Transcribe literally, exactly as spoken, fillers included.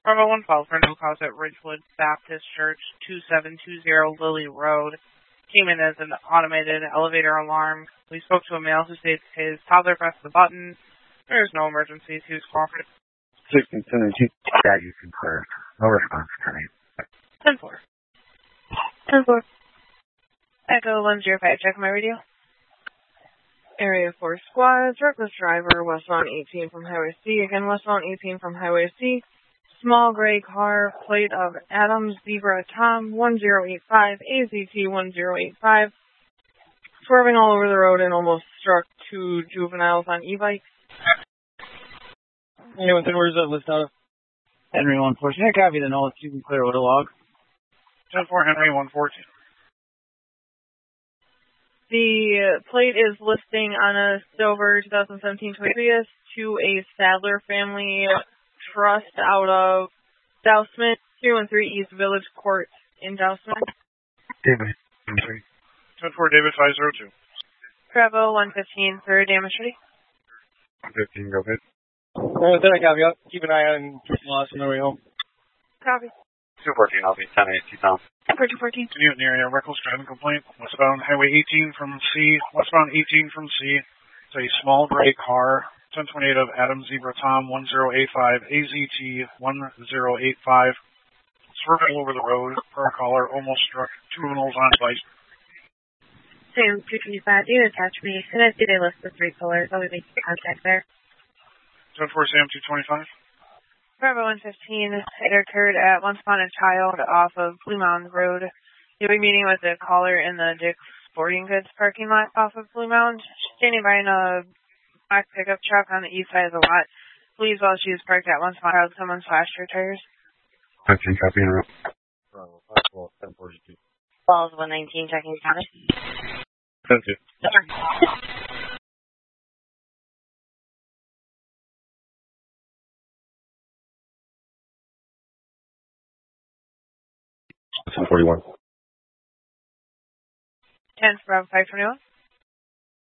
Bravo one twelve for no cause at Ridgewood Baptist Church, two seven two zero Lily Road. Came in as an automated elevator alarm. We spoke to a male who states his toddler pressed the button. There is no emergencies. He was cooperative. sixteen seventeen. Yeah, you can clear. No response tonight. ten four. ten four. Echo one zero five. Check my radio. Area four squads. Reckless driver, westbound eighteen from Highway C. Again, westbound eighteen from Highway C. Small gray car, plate of Adams Zebra Tom one zero eight five, A Z T one zero eight five. Swerving all over the road and almost struck two juveniles on e-bikes. Anyone think where's that list out of? Henry one fourteen. Yeah, copy the notes. You can clear with a log. ten four Henry one fourteen. The plate is listing on a silver twenty seventeen Toyota Prius to a Sadler family trust out of Dousman, three one three East Village Court in Dousman. David, three. ten four David five zero two. Bravo one fifteen for damage ready. one fifteen, go ahead. Alright, then I copy up. Keep an eye on loss on the way home. Copy. two fourteen, I'll be ten eight, two pounds. two fourteen. Continue near a reckless driving complaint. Westbound Highway eighteen from C. Westbound eighteen from C. It's a small gray car. ten twenty-eight of Adams Zebra Tom one zero eight five. A Z T one zero eight five. Swerving over the road. Per caller almost struck two juveniles on bike. Sam two twenty-five, you attach me. Can I see the list of three colors? I'll be making contact there. ten four Sam two twenty-five. Bravo one fifteen, it occurred at Once Upon a Child off of Blue Mountain Road. You'll be meeting with the caller in the Dick's Sporting Goods parking lot off of Blue Mountain. She's standing by in a black pickup truck on the east side of the lot. Please, while she is parked at Once Upon a Child, someone slashed her tires. fifteen, copy in a row. Bravo, five twelve, ten forty-two. Balls one nineteen, checking status. ten two. ten forty-one. ten Bravo five twenty-one.